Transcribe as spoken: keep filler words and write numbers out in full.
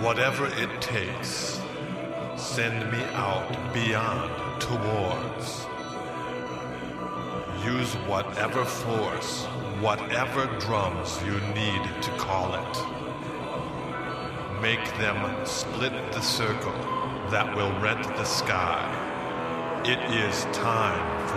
Whatever it takes, send me out beyond, towards. Use whatever force, whatever drums you need to call it. Make them split the circle that will rent the sky. It is time for